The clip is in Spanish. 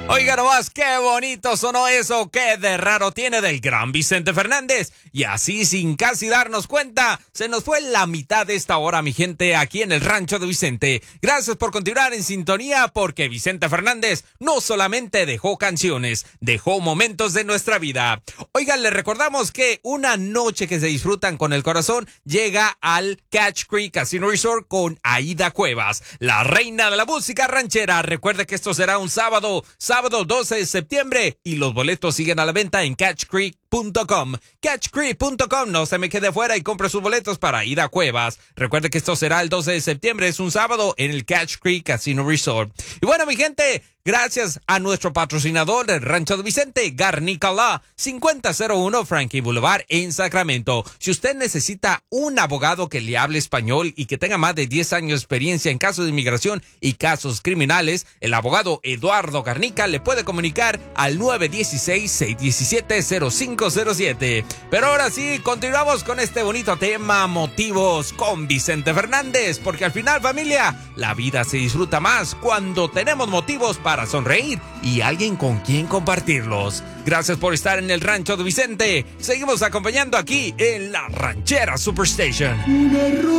Oiga nomás, qué bonito sonó eso, qué de raro tiene del gran Vicente Fernández. Y así, sin casi darnos cuenta, se nos fue la mitad de esta hora, mi gente, aquí en el Rancho de Vicente. Gracias por continuar en sintonía, porque Vicente Fernández no solamente dejó canciones, dejó momentos de nuestra vida. Oigan, les recordamos que una noche que se disfrutan con el corazón llega al Catch Creek Casino Resort con Aida Cuevas, la reina de la música ranchera. Recuerde que esto será un sábado 12 de septiembre, y los boletos siguen a la venta en catchcreek.com. Catchcreek.com, no se me quede fuera y compre sus boletos para Aida Cuevas. Recuerde que esto será el 12 de septiembre, es un sábado, en el Catch Creek Casino Resort. Y bueno, mi gente, gracias a nuestro patrocinador del Rancho de Vicente, Garnica Law, 5001 Franklin Boulevard en Sacramento. Si usted necesita un abogado que le hable español y que tenga más de 10 años de experiencia en casos de inmigración y casos criminales, el abogado Eduardo Garnica le puede comunicar al 916-617-0507. Pero ahora sí, continuamos con este bonito tema, motivos con Vicente Fernández, porque al final, familia, la vida se disfruta más cuando tenemos motivos para sonreír y alguien con quien compartirlos. Gracias por estar en el Rancho de Vicente. Seguimos acompañando aquí en la Ranchera Superstation.